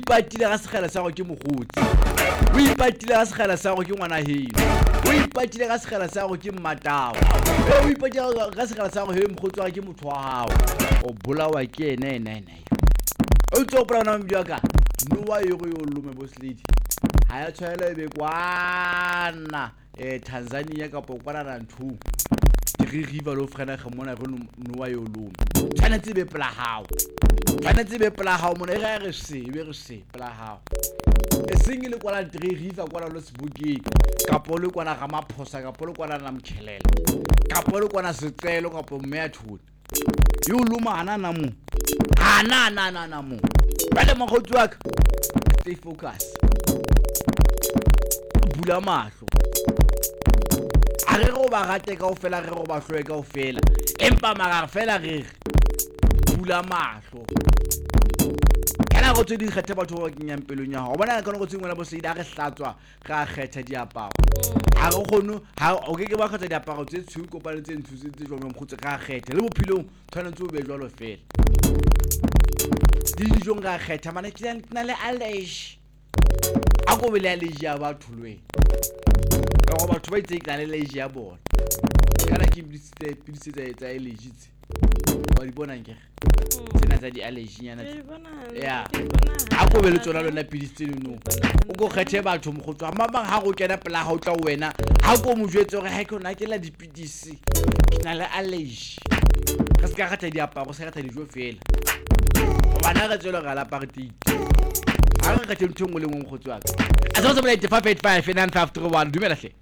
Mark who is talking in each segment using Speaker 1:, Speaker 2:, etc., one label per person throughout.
Speaker 1: ipatile ga segela sa go ke mogotsi o ipatile ga segela sa go ke ngwana heno o ipatile ga segela sa go ke mmatao o ipatile ga segela sa go he mogotsi wa ke motho wa hao o bolawa ke ene o tlo pla na mbyo ka no wa yo lume bosledi ha ya tshwaela ebe kwana Tanzania ka pokwana na nthu ke riva lo frena ga mona go no wa yo lume tshwanetse be pla hao mona re se pla hao e singile kwala riva kwala lo sibukiki kapo le kwana ga maphosa kapo le kwana na mkhelela kapo le kwana secelo kapo mme thuti yo lumana na mo ana mo bale mogotsi wa ka stay focus bula mahlo a re go ba gate kaofela re go ba hloe kaofela empa mara fela re bula mahlo kana go tse di kgethe batho ba kenyang pelong ya go bona kana go tsengwela bo seida re hlatswa ga kgetha diaparo ha go gono ha o ke ba kgetha diaparo tse tshu kopane tse nthusi tse jwa mogotsi ga kgetha le bophilong tshwanetse o be jwalo fela di jong ga kgetha mana ke na le allergy a go bele allergy ya batho lwe ka go batho ba itse ke na le allergy ya bona kana ke bidise tsa allergy tse ba di bona nke tsena tsa di allergy yana ya a go bele tsona lona bidise no o go kgethe batho mo go tswa mamang ha go kena pela ha o tla wena ha go mo jwetse gore ha ke na ke la dipidisi ke na le allergy ka se ka kgetha diaparo se kgetha dijo fela bana ga tselo ga la party a re ka tshentse ngwe le ngwe go tswa a se go tsela 585 dumela hle.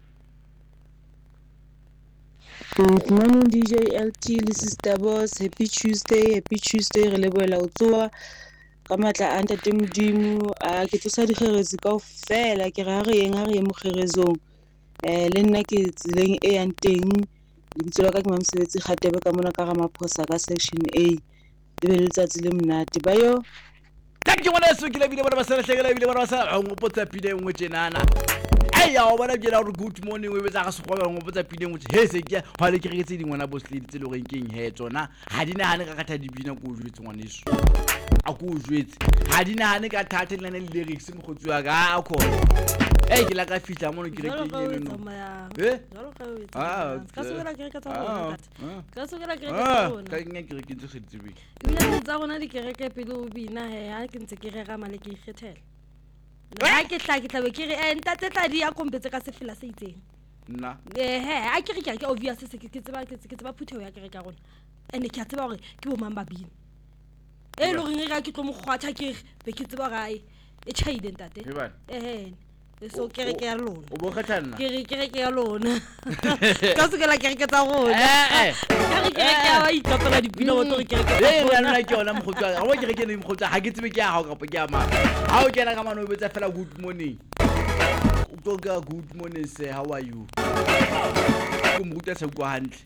Speaker 2: Good morning DJ LT, this is Tabos. Happy Tuesday re leboela o tsoa ka matla a ntate modimo a ke tsosa dikgerezi kaofela ke re ha re ye mogherezong le nna ke tseleng e yang teng le ditsola ka ke mamsebetsi Kgatebe ka mona ka ga maphosa ka section A le be letsatsi le mnate ba yo
Speaker 1: thank you wona so ke le bile bona ba sa hlekela bile bona ba sa ngopotsa pile ngwe tjenana ya o bona ke la re good morning we betsa ga se go ngopotsa pile ngwe he se ke ha le ke re tse dingwana bo sledi tse le go nkeng he tsona ha di nahane ka kgatha dibina go jwetse ngwaneso a go jwetse ha di nahane ka thathe le ne lyrics mo go tswa ga a khona ke la ka fitla mo ke re ke ene no
Speaker 3: jalo ka o etsa ka sogela ke re ka tsona ka
Speaker 1: nne ke re ke ntse kheditsebe
Speaker 3: ile tsa gona di kereke pele o bina he ha ke ntse ke re ga male ke ikgethela ha ke tla ke tlabe ke re ntate tla di ya kompetse ka sefela se itseng
Speaker 1: nna
Speaker 3: a ke re ke obvious se ke tseba phutheo ya kereke gona ene ke a tseba gore ke bo mang ba bina le go ngira ke tlo mo khwatha ke be ke tseba gae e chaile ntate so kereke ya lona
Speaker 1: o bo kgathana
Speaker 3: kereke ya lona ka se ke la kereke tsa gona kereke ya ba itopela dipina o tlo kereke
Speaker 1: ya nna ke yona mogotsa ga o kereke ne mogotsa ha ke tsebe ke ya ga ka ke ama ha o kena ka mano o betsa fela good morning o tlo ga good morning sir how are you ke mo ruta se kwa hantle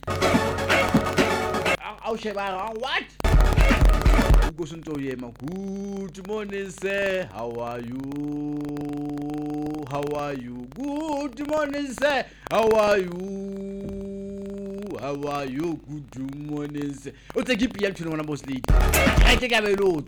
Speaker 1: au sheba what go sunto yema good morning sir how are you good morning sir how are you good morning sir o tse ke pia tshone bona boss lady ga ke ka be lo